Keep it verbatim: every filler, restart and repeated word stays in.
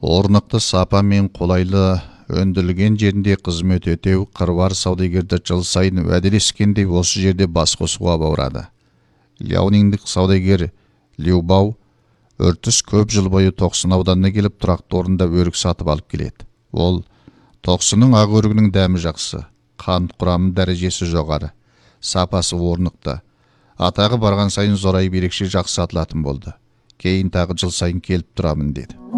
Орнықты сапа мен қолайлы өндірілген жерінде қызмет өтеу қыруар саудагерді жыл сайын уәделескендей осы жерде бас қосуға баурады. Ляонингдік саудагер Любау үртіс көп жыл бойы Тоқсын ауданына келіп тұрақты орында өрік сатып алып келеді. Ол тоқсының ақ өрігінің дәмі жақсы, қант құрамы дәрежесі жоғары, сапасы орнықты. Атағы барған сайын зорайып ерекше жақсы сатылатын болды. Кейін тағы жыл сайын келіп тұрамын деді.